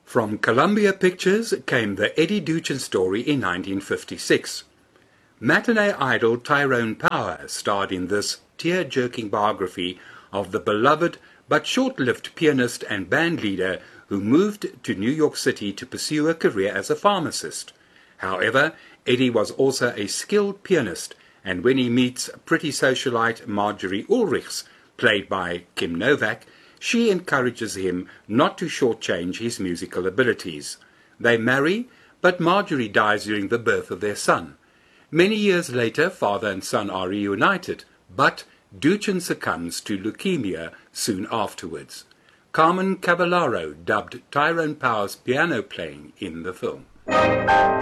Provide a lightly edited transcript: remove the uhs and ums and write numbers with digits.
From Columbia Pictures came the Eddie Duchin story in 1956. Matinee idol Tyrone Power starred in this tear-jerking biography of the beloved but short-lived pianist and band leader who moved to New York City to pursue a career as a pharmacist. However, Eddie was also a skilled pianist, and when he meets pretty socialite Marjorie Ulrichs, played by Kim Novak, she encourages him not to shortchange his musical abilities. They marry, but Marjorie dies during the birth of their son. Many years later, father and son are reunited, but Duchin succumbs to leukemia soon afterwards. Carmen Cavallaro dubbed Tyrone Power's piano playing in the film.